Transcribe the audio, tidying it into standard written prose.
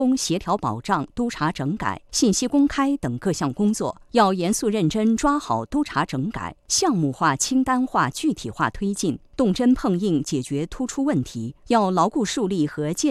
协调保障、督查整改、信息公开等各项工作，要严肃认真抓好督查整改，项目化、清单化、具体化推进，动真碰硬解决突出问题，要牢固树立和建